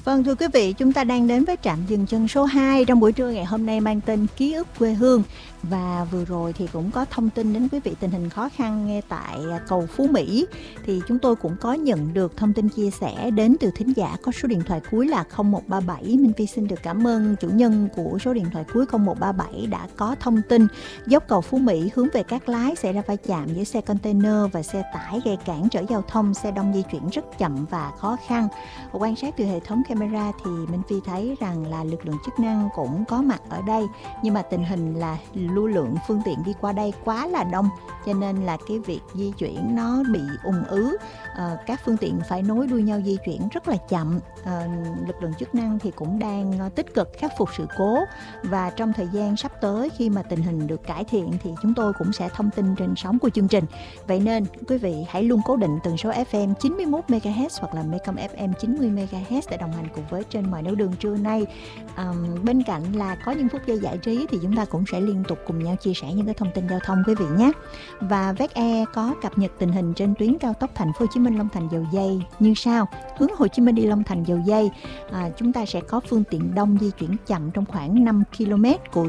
Vâng, thưa quý vị, chúng ta đang đến với trạm dừng chân số 2 trong buổi trưa ngày hôm nay mang tên Ký ức quê hương. Và vừa rồi thì cũng có thông tin đến quý vị tình hình khó khăn ngay tại cầu Phú Mỹ. Thì chúng tôi cũng có nhận được thông tin chia sẻ đến từ thính giả có số điện thoại cuối là 0137. Minh Phi xin được cảm ơn chủ nhân của số điện thoại cuối 0137 đã có thông tin dốc cầu Phú Mỹ hướng về Cát Lái xảy ra va chạm giữa xe container và xe tải gây cản trở giao thông, xe đông di chuyển rất chậm và khó khăn. Quan sát từ hệ thống camera thì Minh Phi thấy rằng là lực lượng chức năng cũng có mặt ở đây, nhưng mà tình hình là lưu lượng phương tiện đi qua đây quá là đông, cho nên là cái việc di chuyển nó bị ùn ứ. Các phương tiện phải nối đuôi nhau di chuyển rất là chậm. Lực lượng chức năng thì cũng đang tích cực khắc phục sự cố, và trong thời gian sắp tới khi mà tình hình được cải thiện thì chúng tôi cũng sẽ thông tin trên sóng của chương trình. Vậy nên quý vị hãy luôn cố định tần số FM 91 MHz hoặc là Mekong FM 90 MHz để đồng hành cùng với Trên Mọi Nẻo Đường trưa nay. Bên cạnh là có những phút giây giải trí thì chúng ta cũng sẽ liên tục cùng nhau chia sẻ những cái thông tin giao thông quý vị nhé. Và Vec Air có cập nhật tình hình trên tuyến cao tốc Thành phố Hồ Chí Minh Long Thành Dầu Giây như sau. Hướng Hồ Chí Minh đi Long Thành Dầu Giây, chúng ta sẽ có phương tiện đông di chuyển chậm trong khoảng 5 km. Cụ